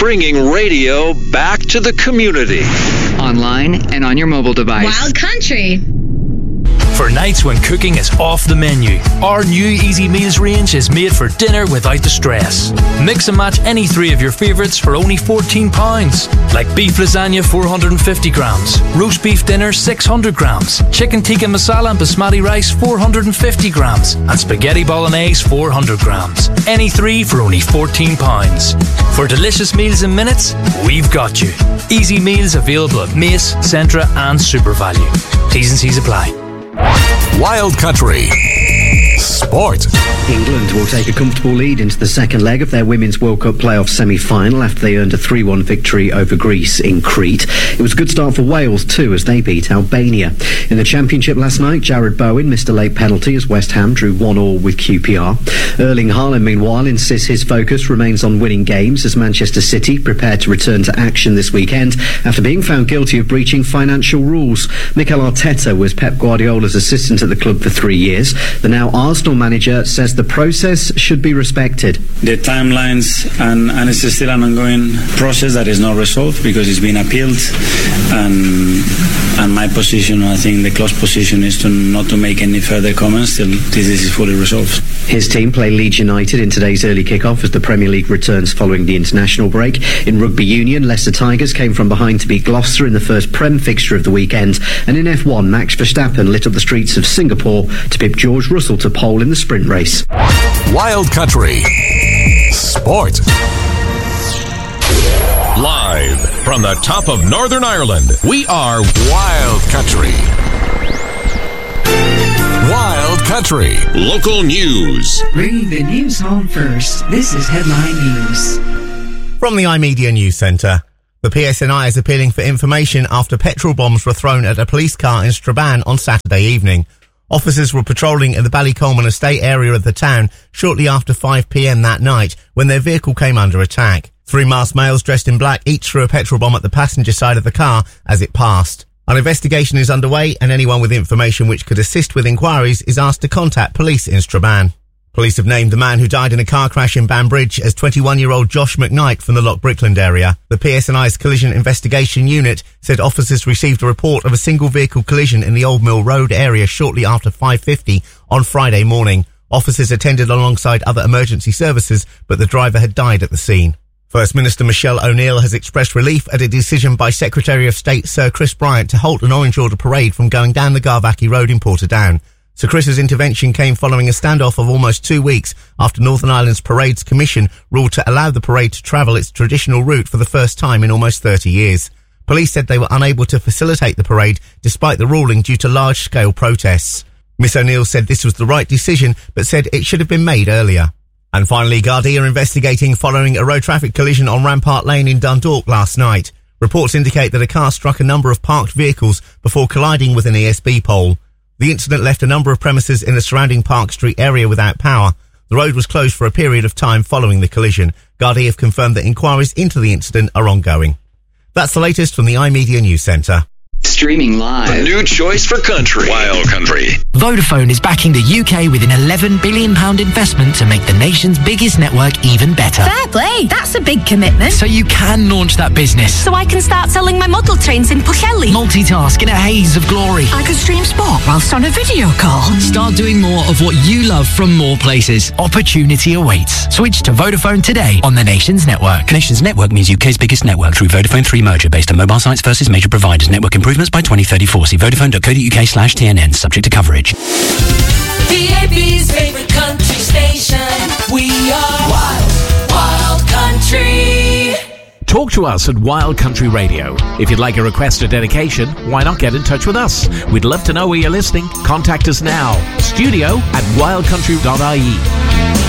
bringing radio back to the community. Online and on your mobile device. Wild Country. For nights when cooking is off the menu, our new Easy Meals range is made for dinner without the stress. Mix and match any three of your favourites for only £14, like beef lasagna 450 grams, roast beef dinner 600 grams, chicken tikka masala and basmati rice 450 grams, and spaghetti bolognese 400 grams. Any three for only £14. For delicious meals in minutes, we've got you. Easy Meals available at Mace, Centra and SuperValue. T's and C's apply. Wild Country Sport. England will take a comfortable lead into the second leg of their Women's World Cup playoff semi-final after they earned a 3-1 victory over Greece in Crete. It was a good start for Wales too, as they beat Albania. In the Championship last night, Jared Bowen missed a late penalty as West Ham drew 1-1 with QPR. Erling Haaland, meanwhile, insists his focus remains on winning games as Manchester City prepare to return to action this weekend after being found guilty of breaching financial rules. Mikel Arteta was Pep Guardiola's assistant at the club for 3 years. The now Arsenal manager says the process should be respected. The timelines and it's still an ongoing process that is not resolved because it's been appealed, and my position, I think the close position, is to not to make any further comments till this is fully resolved. His team play Leeds United in today's early kick-off as the Premier League returns following the international break. In Rugby Union, Leicester Tigers came from behind to beat Gloucester in the first Prem fixture of the weekend, and in F1, Max Verstappen lit up the streets of Singapore to pip George Russell to pole in the sprint race. Wild Country Sport. Live from the top of Northern Ireland, we are Wild Country. Wild Country. Local news. Bringing the news home first. This is Headline News. From the iMedia News Centre. The PSNI is appealing for information after petrol bombs were thrown at a police car in Strabane on Saturday evening. Officers were patrolling in the Ballycolman estate area of the town shortly after 5 p.m. that night when their vehicle came under attack. 3 masked males dressed in black each threw a petrol bomb at the passenger side of the car as it passed. An investigation is underway and anyone with information which could assist with inquiries is asked to contact police in Strabane. Police have named the man who died in a car crash in Banbridge as 21-year-old Josh McKnight from the Loch Brickland area. The PSNI's Collision Investigation Unit said officers received a report of a single vehicle collision in the Old Mill Road area shortly after 5:50 on Friday morning. Officers attended alongside other emergency services, but the driver had died at the scene. First Minister Michelle O'Neill has expressed relief at a decision by Secretary of State Sir Chris Bryant to halt an Orange Order parade from going down the Garvackie Road in Portadown. Sir Chris's intervention came following a standoff of almost 2 weeks after Northern Ireland's Parades Commission ruled to allow the parade to travel its traditional route for the first time in almost 30 years. Police said they were unable to facilitate the parade despite the ruling due to large-scale protests. Miss O'Neill said this was the right decision, but said it should have been made earlier. And finally, Gardaí are investigating following a road traffic collision on Rampart Lane in Dundalk last night. Reports indicate that a car struck a number of parked vehicles before colliding with an ESB pole. The incident left a number of premises in the surrounding Park Street area without power. The road was closed for a period of time following the collision. Gardaí have confirmed that inquiries into the incident are ongoing. That's the latest from the iMedia News Centre. Streaming live. A new choice for country. Wild Country. Vodafone is backing the UK with an £11 billion investment to make the nation's biggest network even better. Fair play. That's a big commitment. So you can launch that business. So I can start selling my model trains in Pwllheli. Multitask in a haze of glory. I could stream sport whilst on a video call. Start doing more of what you love from more places. Opportunity awaits. Switch to Vodafone today on the Nations Network. Nations Network means UK's biggest network through Vodafone 3 merger based on mobile sites versus major providers. Network improvements by 2034. See vodafone.co.uk/TNN. Subject to coverage. DAB's favorite country station. We are Wild Country. Talk to us at Wild Country Radio. If you'd like a request or dedication, why not get in touch with us? We'd love to know where you're listening. Contact us now. Studio@wildcountry.ie.